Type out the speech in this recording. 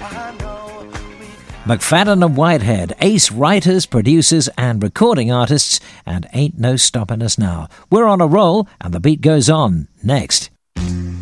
McFadden and Whitehead, ace writers, producers and recording artists, and ain't no stopping us now. We're on a roll and the beat goes on. Next.